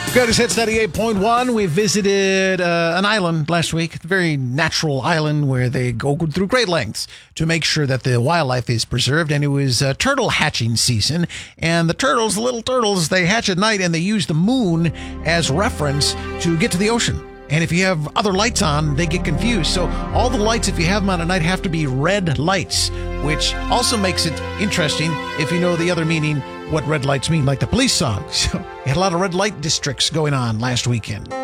Good, it's 98.1. We visited an island last week, a very natural island where they go through great lengths to make sure that the wildlife is preserved. And it was turtle hatching season. And the turtles, the little turtles, they hatch at night and they use the moon as reference to get to the ocean. And if you have other lights on, they get confused. So all the lights, if you have them on at night, have to be red lights, which also makes it interesting if you know the other meaning, what red lights mean, like the police song. So we had a lot of red light districts going on last weekend.